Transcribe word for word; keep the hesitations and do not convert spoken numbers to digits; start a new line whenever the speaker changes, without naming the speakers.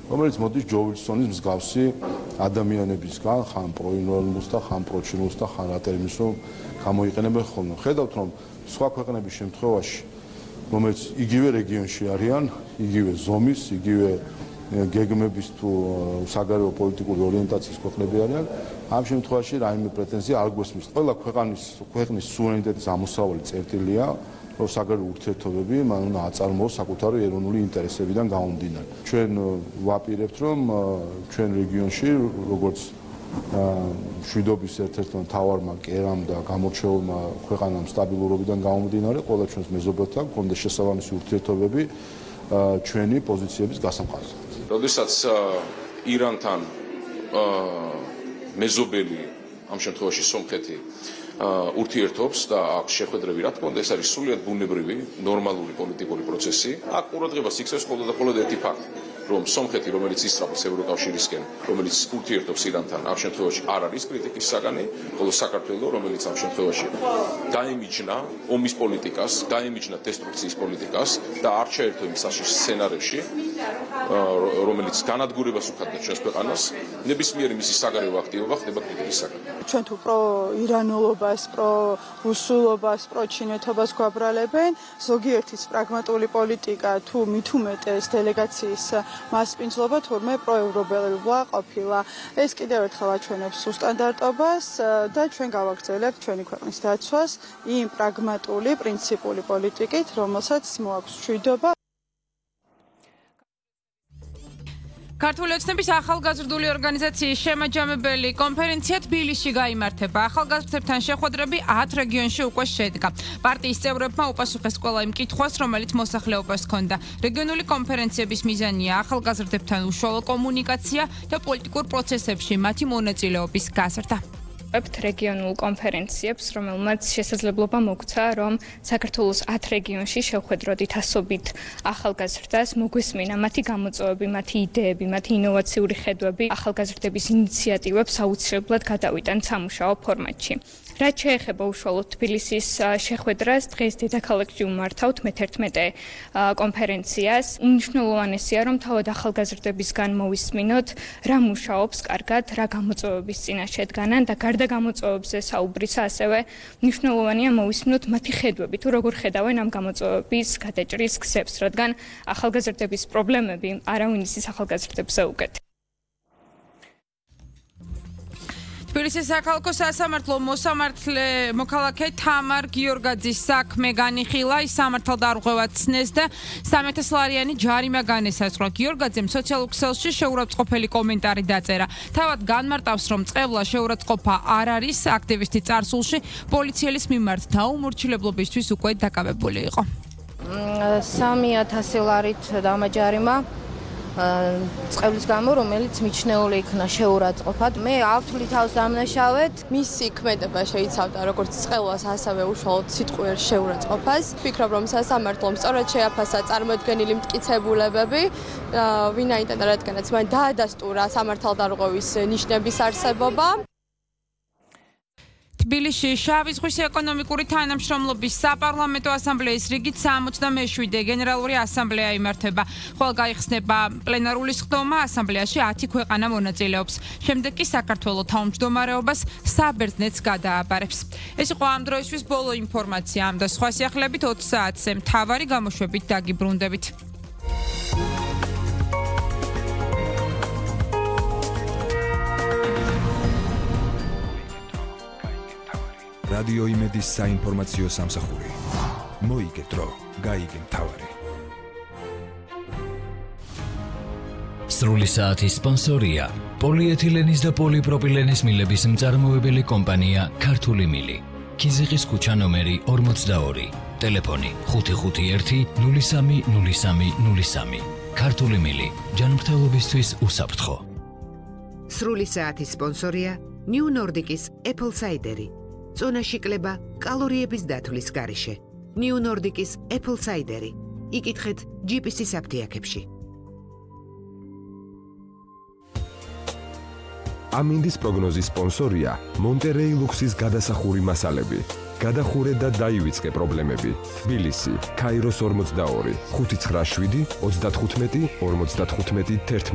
რომელიც მოდის ჯო ვილსონის მსგავსი ადამიანებისგან, ხან პროინვოლნუს და ხან პროჩინუს და ხან რატერიმის რომ გამოიყენებენ ხოლმე. ხედავთ რომ სხვა ქვეყნების შემთხვევაში, რომელიც იგივე რეგიონში არიან, იგივე ზომის, იგივე გეგმების თუ საგარეო პოლიტიკური ორიენტაციის ქვეყნები არიან, ამ შემთხვევაში რაიმე პრეტენზია არ გვესმის. ყველა ქვეყნის ქვეყნის სუვერენიტეტის ამოსავალი წერტილია, რომ საგარეო ურთიერთობები მან უნდა აწარმოოს საკუთარი ეროვნული ინტერესებიდან გამომდინარე. ჩვენ ვაპირებთ, რომ ჩვენ რეგიონში, როგორც მშვიდობის ერთ-ერთმა მთავარმა კერამ და გამორჩეულმა ქვეყანამ სტაბილურობიდან გამომდინარე, ყველა ჩვენს მეზობელთან გქონდეს შესაბამისი ურთიერთობები ჩვენი პოზიციების გასამყარებლად.
როდესაც ირანთან მეზობელი ამ შემთხვევაში სომხეთი ურთიერთობს და აქვს შეხვედრები, რა თქმა უნდა, ეს არის სრულიად ბუნებრივი, ნორმალური პოლიტიკური პროცესი. აქ ყურადღებას იქცევს მხოლოდ და მხოლოდ ერთი ფაქტი, რომ სომხეთი, რომელიც ისწრაფოს ევროკავშირისკენ, რომელიც ურთიერთობს ირანთან, ამ შემთხვევაში არ არის კრიტიკის საგანი, ხოლო საქართველო, რომელიც ამ შემთხვევაში დაიმიჯნა ომის პოლიტიკას, დაიმიჯნა დესტრუქციის პოლიტიკას და არ ჩაერთო იმ საშიშ სცენარებში, რომელიც განადგურებას უხდიდა ჩვენს ქვეყანას, ნებისმიერი მისი საგარეო აქტივობა ხდება კრიტიკის საგანი.
ჩვენ თუ პრო ირანულობას, პრო რუსულობას, პრო ჩინეთობას გვაბრალებენ, ზოგიერთის პრაგმატული პოლიტიკა თუ მით უმეტეს დელეგაციის მასპინძლობა თურმე პროევროპელობა ყოფილა. ეს კიდევ ერთხელ აჩვენებს უსტანდარტობას და ჩვენ გავაგრძელებთ ჩვენი ქვეყნის დაცვას იმ პრაგმატული, პრინციპული პოლიტიკით, რომელსაც მოაქვს მშვიდობა.
ქართული ოცნების ახალგაზრდული ორგანიზაციის შემაჯამებელი კონფერენცია თბილისში გაიმართება. ახალგაზრდებთან შეხვედრები ათ რეგიონში უკვე შედგა. პარტიის წევრებმა უპასუხეს ყველა იმ კითხვას, რომელიც მოსახლეობას ჰქონდა. რეგიონული კონფერენციების მიზანია ახალგაზრდებთან უშუალო კომუნიკაცია და პოლიტიკურ პროცესებში მათი მონაწილეობის გაზრდა.
რეგიონულ კონფერენციებს, რომელმაც შესაძლებლობა მოგცა, რომ საქართველოს ათ რეგიონში შევხვედროდით ასობით ახალგაზრდას, მოგვესმინა მათი გამოწვევები, მათი იდეები, მათი ინოვაციური ხედვები, ახალგაზრდების ინიციატივებს აუცილებლად გადავიტანთ სამუშაო ფორმატში. რაც შეეხება უშუალოდ თბილისის შეხვედრას, დღეს დედაქალაქში უმართავთ მეთერთმეტე კონფერენციას. უმნიშვნელოვანესია, რომ თავად ახალგაზრდებისგან მოვისმინოთ, რა მუშაობს კარგად, რა გამოწვევების წინაშე დგანან და გარდა გამოწვევებზე საუბრისა, ასევე მნიშვნელოვანია მოვისმინოთ მათი ხედვები, თუ როგორ ხედავენ ამ გამოწვევების გადაჭრის გზებს, რადგან ახალგაზრდების პრობლემები არავინ იცის ახალგაზრდებზე უკეთ.
თბილისის საქალაქო სასამართლო მოსამართლე მოქალაქე თამარ გიორგაძის საქმე განიხილა, ის სამართალდარღვევად ცნეს და სამი ათას ლარიანი ჯარიმა განესაზღვრა. გიორგაძემ სოციალურ ქსელში შეურაცხყოფელი კომენტარი დაწერა. თავად განმარტავს, რომ წყევლა შეურაცხყოფა არ არის, აქტივისტი წარსულში პოლიციელის მიმართ დაუმორჩილებლობისთვის უკვე დაკავებული იყო.
სამი ათასი ლარით დამაჯარიმა წყევლის გამო, რომელიც მიჩნეული იქნა შეურაცხყოფად. მე ავთვლი თავს დამნაშავედ.
მისი ქმედება შეიცავდა როგორც წყევლას, ასევე უშუალოდ სიტყვიერ შეურაცხყოფას. ვფიქრობ, რომ სასამართლომ სწორად შეაფასა წარმოდგენილი მტკიცებულებები, ვინაიდან რადგანაც მან დაადასტურა სამართალდარღვევის ნიშნების არსებობა.
თბილისში შავი ზღვის ეკონომიკური თანამშრომლობის საპარლამენტო ასამბლეის რიგით სამოცდამეშვიდე გენერალური ასამბლეა იმართება. ხოლო გაიხსნება პლენარული სხდომა, ასამბლეაში ათი ქვეყანა მონაწილეობს. შემდეგ კი საქართველოს თავმჯდომარეობას საბერძნეთს გადააბარებს. ეს იყო ამ დროისთვის ბოლო ინფორმაცია. ამ და სხვა სიახლეებით ოცი საათზე მთავარი გამოშვებით დაგიბრუნდებით.
რადიო იმედის საინფორმაციო სამსახური. მოიგეთ დრო, გაიგე მთავარი.
სრული საათის სპონსორია პოლიეთილენის და პოლიპროპილენის მილების მწარმოებელი კომპანია ქართული მილი. ქიზიყის ქუჩა ნომერი ორმოცდაორი. ტელეფონი ხუთი ხუთი ერთი ნული სამი ნული სამი ნული სამი. ქართული მილი, ჯანმრთელობისთვის უსაფრთხო.
სრული საათის სპონსორია New Nordic-ის Apple Cider-ი. წონაში კლება კალორიების დათვლის გარეშე. New Nordic-ის Apple Cider-ი. იკითხეთ ჯი პი სი-ის აფთიაქებში.
ამინდის პროგნოზის სპონსორია მონტერეი ლუქსის გადასახური მასალები. გადახურე და დაივიწყე პრობლემები. თბილისი, ქაიროს ორმოცდაორი, ხუთი ცხრა შვიდი ოცდათხუთმეტი ორმოცდათხუთმეტი თერთმეტი